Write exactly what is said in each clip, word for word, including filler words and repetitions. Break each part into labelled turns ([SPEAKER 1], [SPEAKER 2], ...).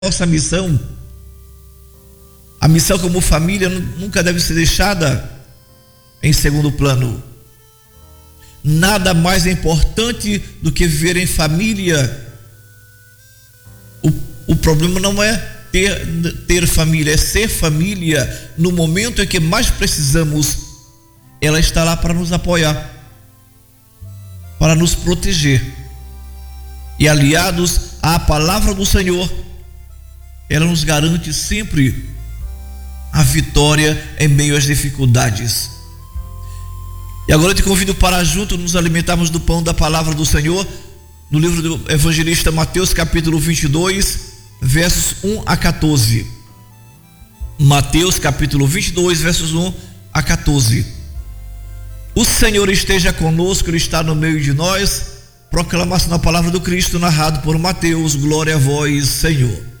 [SPEAKER 1] nossa missão. A missão como família nunca deve ser deixada em segundo plano. Nada mais importante do que viver em família. O, o problema não é ter, ter família, é ser família no momento em que mais precisamos. Ela está lá para nos apoiar, para nos proteger. E aliados à palavra do Senhor, ela nos garante sempre a vitória em meio às dificuldades. E agora eu te convido para juntos nos alimentarmos do pão da palavra do Senhor, no livro do evangelista Mateus, capítulo vinte e dois, versos um a quatorze. Mateus, capítulo vinte e dois, versos um a quatorze. O Senhor esteja conosco, Ele está no meio de nós. Proclamação da palavra do Cristo, narrado por Mateus. Glória a vós, Senhor.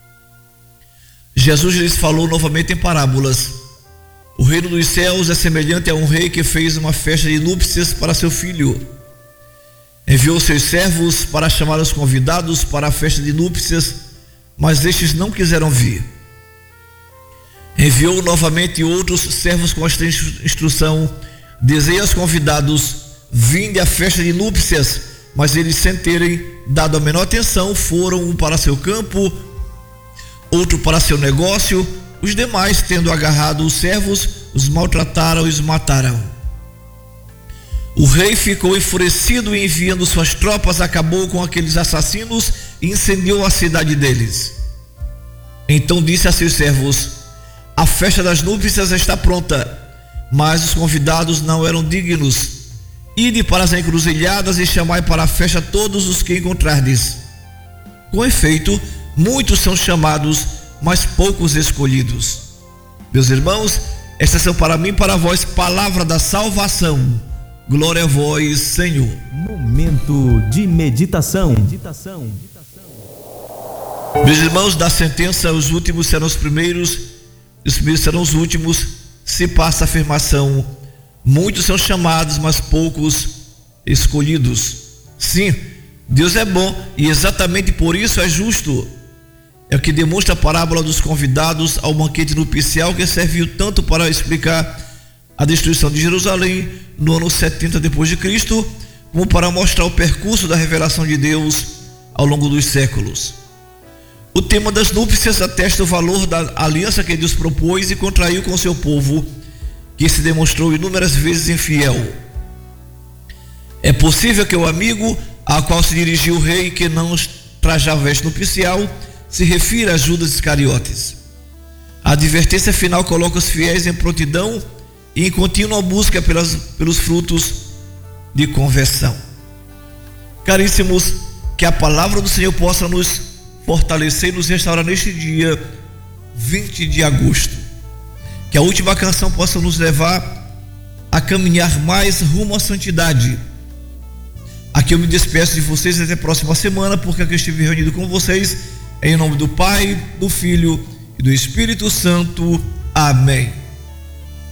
[SPEAKER 1] Jesus lhes falou novamente em parábolas. O reino dos céus é semelhante a um rei que fez uma festa de núpcias para seu filho. Enviou seus servos para chamar os convidados para a festa de núpcias, mas estes não quiseram vir. Enviou novamente outros servos com esta instrução: dizei aos convidados: vinde à festa de núpcias. Mas eles, sem terem dado a menor atenção, foram um para seu campo, outro para seu negócio. Os demais, tendo agarrado os servos, os maltrataram e os mataram. O rei ficou enfurecido e, enviando suas tropas, acabou com aqueles assassinos e incendiou a cidade deles. Então disse a seus servos: a festa das núpcias está pronta, mas os convidados não eram dignos. Ide para as encruzilhadas e chamai para a festa todos os que encontrardes. Com efeito, muitos são chamados, mas poucos escolhidos. Meus irmãos, estas são para mim e para vós palavra da salvação. Glória a vós, Senhor.
[SPEAKER 2] Momento de meditação. meditação.
[SPEAKER 1] Meus irmãos, da sentença, os últimos serão os primeiros, os primeiros serão os últimos. Se passa a afirmação: muitos são chamados, mas poucos escolhidos. Sim, Deus é bom e exatamente por isso é justo. É o que demonstra a parábola dos convidados ao banquete nupcial, que serviu tanto para explicar a destruição de Jerusalém no ano setenta depois de Cristo, como para mostrar o percurso da revelação de Deus ao longo dos séculos. O tema das núpcias atesta o valor da aliança que Deus propôs e contraiu com seu povo, que se demonstrou inúmeras vezes infiel. É possível que o amigo ao qual se dirigiu o rei, que não trajava veste nupcial, se refira a Judas Iscariotes. A advertência final coloca os fiéis em prontidão e em contínua busca pelas, pelos frutos de conversão. Caríssimos, que a palavra do Senhor possa nos fortalecer e nos restaurar neste dia vinte de agosto. Que a última canção possa nos levar a caminhar mais rumo à santidade. Aqui eu me despeço de vocês até a próxima semana, porque aqui eu estive reunido com vocês em nome do Pai, do Filho e do Espírito Santo. Amém.